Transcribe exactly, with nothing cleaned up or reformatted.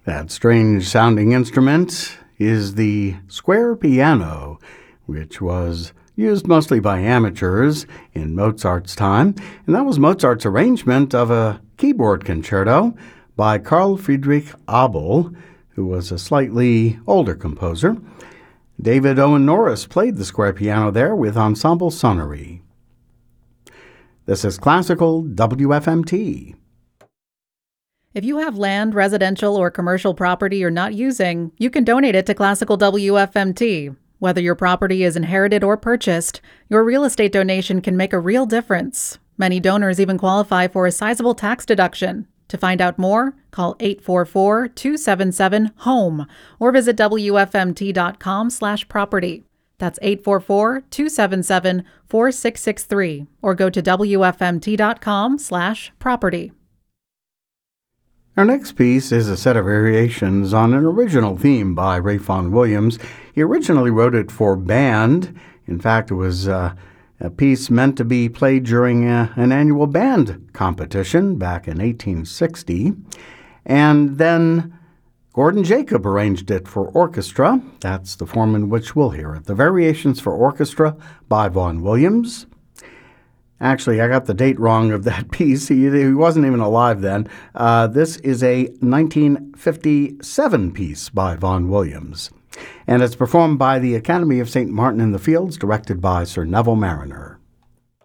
That strange-sounding instrument is the square piano, which was used mostly by amateurs in Mozart's time, and that was Mozart's arrangement of a keyboard concerto by Carl Friedrich Abel, who was a slightly older composer. David Owen Norris played the square piano there with Ensemble Sonnery. This is Classical W F M T. If you have land, residential, or commercial property you're not using, you can donate it to Classical W F M T. Whether your property is inherited or purchased, your real estate donation can make a real difference. Many donors even qualify for a sizable tax deduction. To find out more, call eight four four, two seven seven, HOME or visit W F M T dot com slash property. That's eight four four, two seven seven, four six six three or go to W F M T dot com slash property. Our next piece is a set of variations on an original theme by Ralph Vaughan Williams. He originally wrote it for band. In fact, it was uh, a piece meant to be played during a, an annual band competition back in eighteen sixty. And then Gordon Jacob arranged it for orchestra. That's the form in which we'll hear it. The Variations for Orchestra by Vaughan Williams. Actually, I got the date wrong of that piece. He, he wasn't even alive then. Uh, this is a nineteen fifty-seven piece by Vaughan Williams. And it's performed by the Academy of Saint Martin in the Fields, directed by Sir Neville Marriner.